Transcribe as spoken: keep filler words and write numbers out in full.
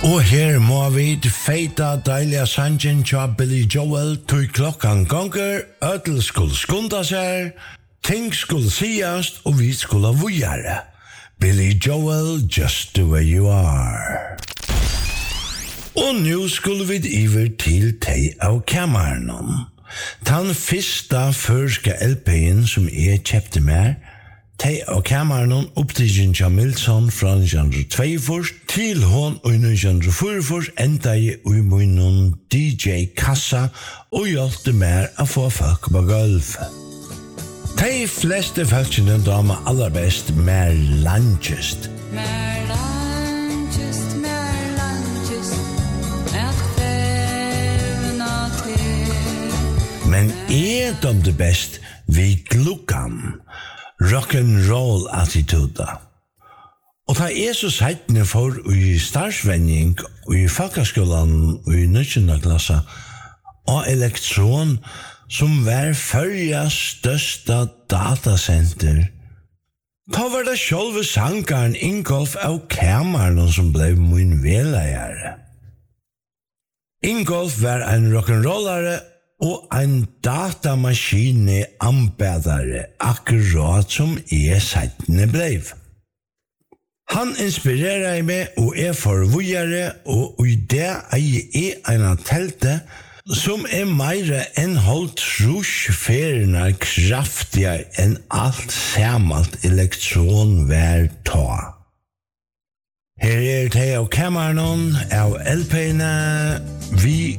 Og her må vi feita deilige sangen til Billy Joel til klokkan gonger, ødel skulle skunda seg, ting skulle siast og vi skulle vujare. Billy Joel, just the way you are. Og nu skulle vi iver til tei av kammeren. Den fyrsta førska L P-en som jeg kjøpte med, tei av kammeren opptidgen til Milton fra nitton oh two til hon og nitton oh four enda i umunnen D J-kassa og hjelpte mer å få folk på gulv. De fleste folkene damer aller best mer langest. Mer langest, mer langest, at fevna til. Men er de det best vi glukkan? Rock'n'roll attitude. Og da er så seitene for i starsvenning og i fakaskolan og i nødkjønda klasse og elektron som var førja størsta datacenter. Da var det sjølve sangaren Ingolf av Kammaren som ble min veleiere. Ingolf var en rock'n'rollare og en datamaskine anbedare, akkurat som jeg seitene bleiv. Han inspirerer meg og er forvujere, og i det eier jeg en av teltet som er meire enn holdt rusferna kraftigere enn alt samalt elektron hver ta. Her er det av kammeren av L P-ene vi